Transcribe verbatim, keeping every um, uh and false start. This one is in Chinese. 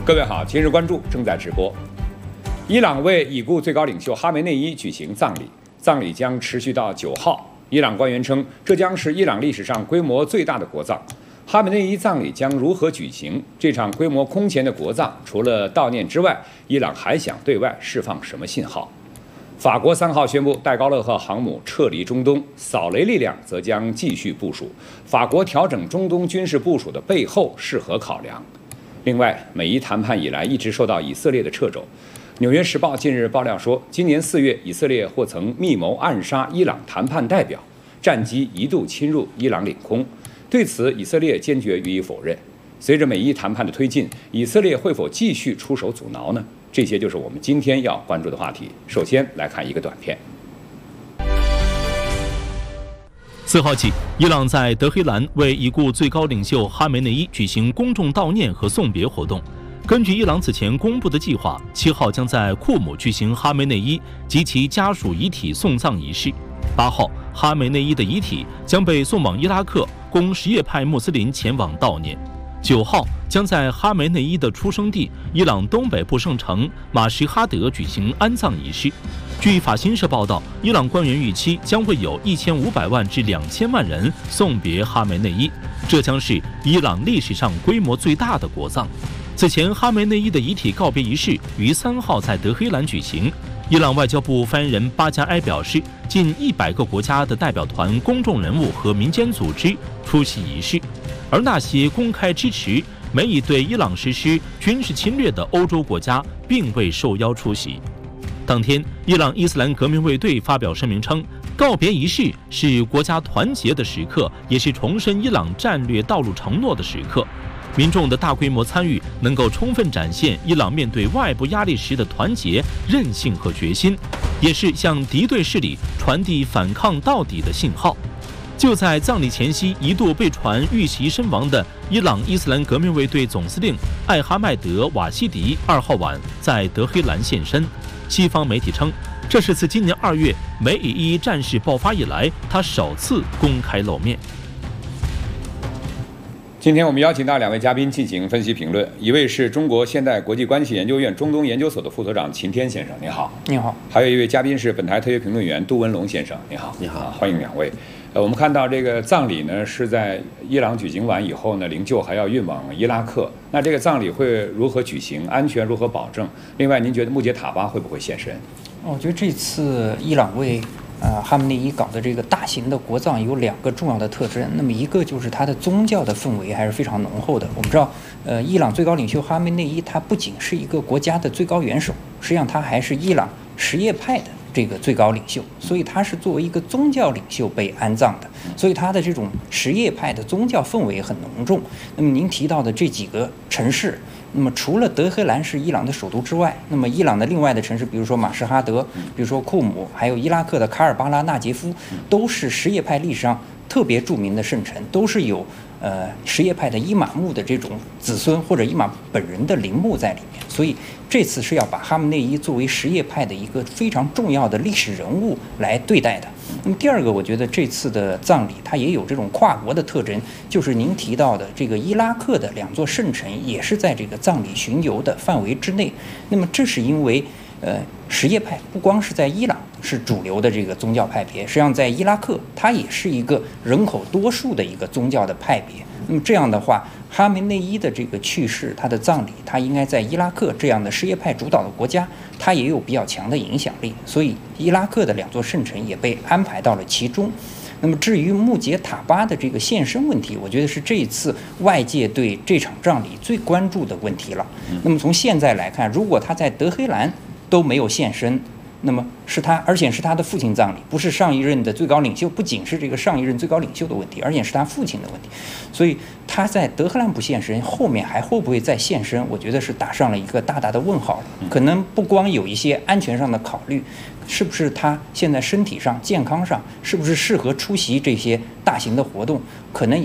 各位好，今日关注正在直播。伊朗为已故最高领袖哈梅内伊举行葬礼，葬礼将持续到九号。伊朗官员称，这将是伊朗历史上规模最大的国葬。哈梅内伊葬礼将如何举行？这场规模空前的国葬，除了悼念之外，伊朗还想对外释放什么信号？法国三号宣布戴高乐号航母撤离中东，扫雷力量则将继续部署。法国调整中东军事部署的背后是何考量？另外，美伊谈判以来一直受到以色列的掣肘。《纽约时报》近日爆料说，今年四月，以色列或曾密谋暗杀伊朗谈判代表，战机一度侵入伊朗领空。对此，以色列坚决予以否认。随着美伊谈判的推进，以色列会否继续出手阻挠呢？这些就是我们今天要关注的话题。首先来看一个短片。 四号起，伊朗在德黑兰为已故最高领袖哈梅内伊举行公众悼念和送别活动。根据伊朗此前公布的计划，七号将在库姆举行哈梅内伊及其家属遗体送葬仪式。八号，哈梅内伊的遗体将被送往伊拉克，供什叶派穆斯林前往悼念。九号将在哈梅内伊的出生地伊朗东北部圣城马什哈德举行安葬仪式。据法新社报道，伊朗官员预期将会有一千五百万至两千万人送别哈梅内伊，这将是伊朗历史上规模最大的国葬。此前，哈梅内伊的遗体告别仪式于三号在德黑兰举行。伊朗外交部发言人巴加埃表示，近一百个国家的代表团、公众人物和民间组织出席仪式，而那些公开支持美以对伊朗实施军事侵略的欧洲国家并未受邀出席。当天，伊朗伊斯兰革命卫队发表声明称，告别仪式是国家团结的时刻，也是重申伊朗战略道路承诺的时刻。民众的大规模参与能够充分展现伊朗面对外部压力时的团结、韧性和决心，也是向敌对势力传递反抗到底的信号。就在葬礼前夕，一度被传遇袭身亡的伊朗伊斯兰革命卫队总司令艾哈迈德·瓦西迪二号晚在德黑兰现身。西方媒体称，这是自今年二月美以伊战事爆发以来，他首次公开露面。 今天我们邀请到两位嘉宾进行分析评论，一位是中国现代国际关系研究院中东研究所的副所长秦天先生，你好。 你好。 还有一位嘉宾是本台特约评论员杜文龙先生，你好。 你好， 啊、欢迎两位。呃，我们看到这个葬礼呢是在伊朗举行完以后呢，灵柩还要运往伊拉克。那这个葬礼会如何举行？安全如何保证？另外，您觉得穆杰塔巴会不会现身？ 我觉得这次伊朗为呃哈梅内伊搞的这个大型的国葬有两个重要的特征。那么一个就是它的宗教的氛围还是非常浓厚的。我们知道，呃，伊朗最高领袖哈梅内伊他不仅是一个国家的最高元首，实际上他还是伊朗什叶派的这个最高领袖，所以他是作为一个宗教领袖被安葬的，所以他的这种什叶派的宗教氛围很浓重。那么您提到的这几个城市，那么除了德黑兰是伊朗的首都之外，那么伊朗的另外的城市，比如说马什哈德，比如说库姆，还有伊拉克的卡尔巴拉、纳杰夫，都是什叶派历史上特别著名的圣城，都是有呃什叶派的伊玛目的这种子孙或者伊玛本人的陵墓在里面。所以这次是要把哈梅内伊作为什叶派的一个非常重要的历史人物来对待的。那么第二个，我觉得这次的葬礼它也有这种跨国的特征，就是您提到的这个伊拉克的两座圣城也是在这个葬礼巡游的范围之内。那么这是因为呃什叶派不光是在伊朗是主流的这个宗教派别，实际上在伊拉克它也是一个人口多数的一个宗教的派别。那么这样的话，哈梅内伊的这个去世，他的葬礼，他应该在伊拉克这样的什叶派主导的国家，他也有比较强的影响力，所以伊拉克的两座圣城也被安排到了其中。那么至于穆杰塔巴的这个现身问题，我觉得是这一次外界对这场葬礼最关注的问题了。那么从现在来看，如果他在德黑兰都没有现身，那么是他，而且是他的父亲葬礼，不是上一任的最高领袖，不仅是这个上一任最高领袖的问题，而且是他父亲的问题。所以他在德黑兰不现身，后面还会不会再现身？我觉得是打上了一个大大的问号了。可能不光有一些安全上的考虑，是不是他现在身体上、健康上是不是适合出席这些大型的活动，可能